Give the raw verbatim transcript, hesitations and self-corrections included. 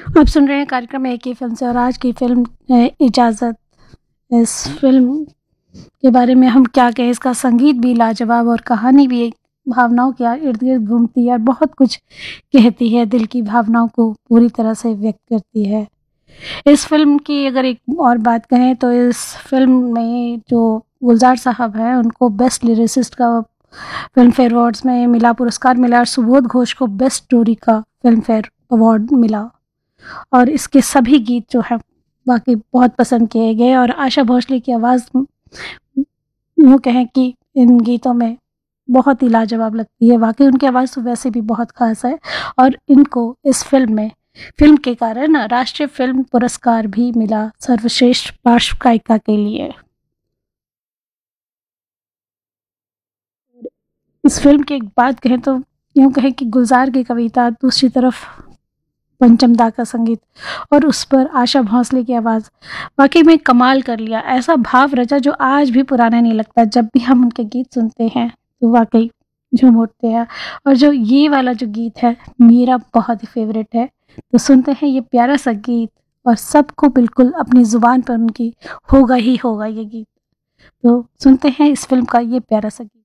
आप सुन रहे हैं कार्यक्रम एक ही फिल्म से और आज की फिल्म है इजाज़त। इस फिल्म के बारे में हम क्या कहें, इसका संगीत भी लाजवाब और कहानी भी एक भावनाओं के इर्द गिर्द घूमती है और बहुत कुछ कहती है, दिल की भावनाओं को पूरी तरह से व्यक्त करती है। इस फिल्म की अगर एक और बात कहें तो इस फिल्म में जो गुलजार साहब हैं उनको बेस्ट लिरिसिस्ट का फिल्म फेयर अवार्ड्स में मिला पुरस्कार मिला और सुबोध घोष को बेस्ट स्टोरी का फिल्म फेयर अवार्ड मिला। और इसके सभी गीत जो है वाकई बहुत पसंद किए गए और आशा भोसले की आवाज़ यूँ कहें कि इन गीतों में बहुत ही लाजवाब लगती है। वाकई उनकी आवाज़ तो वैसे भी बहुत खास है और इनको इस फिल्म में फिल्म के कारण राष्ट्रीय फिल्म पुरस्कार भी मिला सर्वश्रेष्ठ पार्श्व गायिका के लिए। इस फिल्म की एक बात कहें तो यूँ कहें कि गुलजार की कविता, दूसरी तरफ पंचम दा का संगीत और उस पर आशा भोसले की आवाज़ वाकई में कमाल कर लिया। ऐसा भाव रचा जो आज भी पुराना नहीं लगता। जब भी हम उनके गीत सुनते हैं तो वाकई झूम उठते हैं। और जो ये वाला जो गीत है मेरा बहुत ही फेवरेट है, तो सुनते हैं ये प्यारा सा गीत और सबको बिल्कुल अपनी ज़ुबान पर उनकी होगा ही होगा ये गीत। तो सुनते हैं इस फिल्म का ये प्यारा सा गीत।